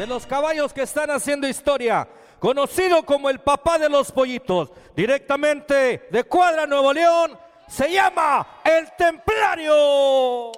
de los caballos que están haciendo historia, conocido como el papá de los pollitos, directamente de Cuadra, Nuevo León, se llama El Templario.